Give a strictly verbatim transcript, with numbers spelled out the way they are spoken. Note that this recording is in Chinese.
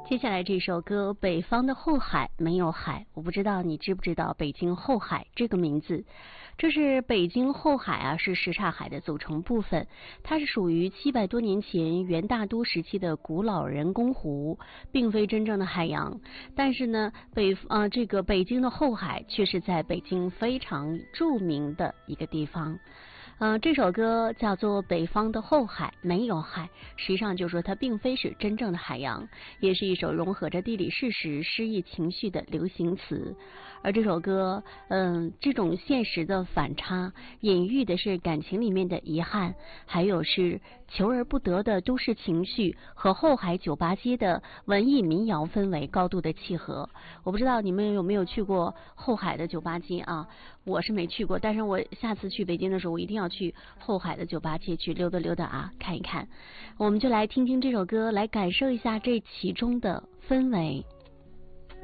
接下来这首歌《北方的后海没有海》，我不知道你知不知道北京后海这个名字。这是北京后海啊，是什刹海的组成部分，它是属于七百多年前元大都时期的古老人工湖，并非真正的海洋。但是呢，北啊、呃、这个北京的后海却是在北京非常著名的一个地方。呃，这首歌叫做《北方的后海没有海》，实际上就是说它并非是真正的海洋，也是一首融合着地理事实、诗意情绪的流行词。而这首歌，嗯，这种现实的反差，隐喻的是感情里面的遗憾，还有是求而不得的都市情绪和后海酒吧街的文艺民谣氛围高度的契合。我不知道你们有没有去过后海的酒吧街啊？我是没去过，但是我下次去北京的时候，我一定要去后海的酒吧街去溜达溜达啊，看一看。我们就来听听这首歌，来感受一下这其中的氛围。